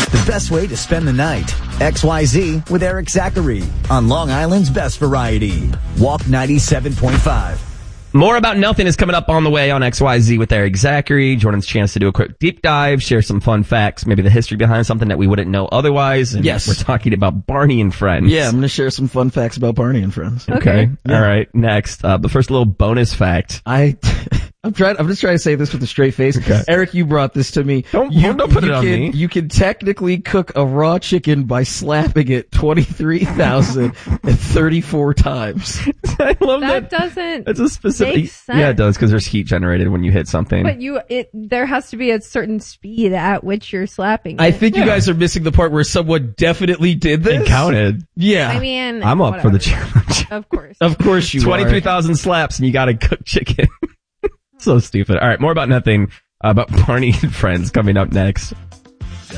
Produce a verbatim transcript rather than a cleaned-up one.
the best way to spend the night. X Y Z with Eric Zachary on Long Island's Best Variety. Walk ninety-seven point five. More About Nothing is coming up on the way on X Y Z with Eric Zachary. Jordan's chance to do a quick deep dive, share some fun facts, maybe the history behind something that we wouldn't know otherwise. And yes. We're talking about Barney and Friends. Yeah, I'm going to share some fun facts about Barney and Friends. Okay. okay. Yeah. All right. Next. Uh, but first, a little bonus fact. I... I'm trying, I'm just trying to say this with a straight face. Okay. Eric, you brought this to me. Don't, you, don't put you it on can, me. You can technically cook a raw chicken by slapping it twenty-three thousand thirty-four times. I love that. That doesn't That's a specific, make sense. Yeah, it does, because there's heat generated when you hit something. But you, it, there has to be a certain speed at which you're slapping it. I think yeah. you guys are missing the part where someone definitely did this. It counted. Yeah. I mean, I'm up whatever. for the challenge. Of course. Of course you twenty-three thousand slaps and you gotta cook chicken. So stupid. All right, more about nothing, uh, about Barney and Friends coming up next.